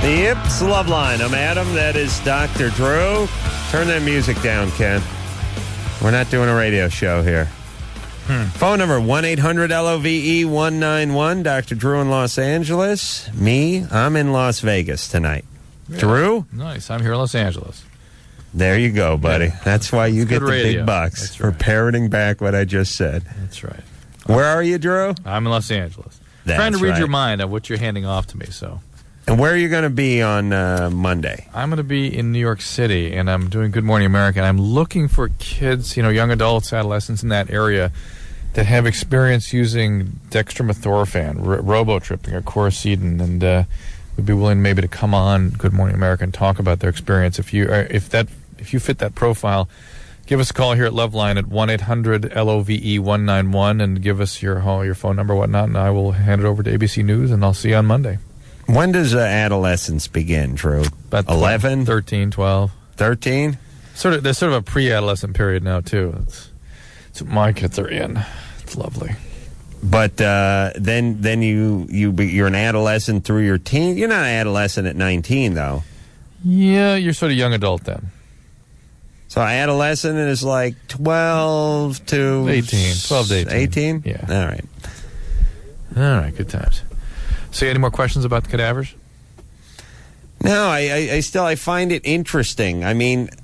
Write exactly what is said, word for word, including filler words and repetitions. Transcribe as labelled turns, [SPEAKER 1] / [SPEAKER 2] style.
[SPEAKER 1] Yep, it's the Love Line. I'm Adam. That is Doctor Drew. Turn that music down, Ken. We're not doing a radio show here. Hmm. Phone number one eight hundred L O V E one nine one. Doctor Drew in Los Angeles. Me, I'm in Las Vegas tonight. Yeah. Drew?
[SPEAKER 2] Nice. I'm here in Los Angeles.
[SPEAKER 1] There you go, buddy. Yeah. That's why you
[SPEAKER 2] it's
[SPEAKER 1] get the
[SPEAKER 2] radio.
[SPEAKER 1] big bucks
[SPEAKER 2] That's
[SPEAKER 1] for
[SPEAKER 2] right.
[SPEAKER 1] parroting back what I just said.
[SPEAKER 2] That's right.
[SPEAKER 1] Where are you, Drew?
[SPEAKER 2] I'm in Los Angeles.
[SPEAKER 1] That's
[SPEAKER 2] trying to read
[SPEAKER 1] right.
[SPEAKER 2] your mind on what you're handing off to me, so...
[SPEAKER 1] And where are you going to be on uh, Monday?
[SPEAKER 2] I'm going to be in New York City, and I'm doing Good Morning America, and I'm looking for kids, you know, young adults, adolescents in that area that have experience using dextromethorphan, r- robo-tripping, or Coricidin, and uh, would be willing maybe to come on Good Morning America and talk about their experience. If you uh, if that if you fit that profile, give us a call here at Loveline at one eight hundred L O V E one nine one and give us your your phone number, whatnot, and I will hand it over to A B C News, and I'll see you on Monday.
[SPEAKER 1] When does uh, adolescence begin, Drew?
[SPEAKER 2] About
[SPEAKER 1] eleven?
[SPEAKER 2] thirteen, twelve
[SPEAKER 1] thirteen?
[SPEAKER 2] Sort of, there's sort of a pre-adolescent period now, too. It's, it's what my kids are in. It's lovely.
[SPEAKER 1] But uh, then then you, you, be, you're an adolescent through your teen. You're not an adolescent at nineteen, though.
[SPEAKER 2] Yeah, you're sort of young adult then.
[SPEAKER 1] So adolescent is like twelve to...
[SPEAKER 2] eighteen. twelve to eighteen.
[SPEAKER 1] eighteen?
[SPEAKER 2] Yeah.
[SPEAKER 1] All right.
[SPEAKER 2] All right, good times. So, any more questions about the cadavers?
[SPEAKER 1] No, I, I, I still I find it interesting. I mean,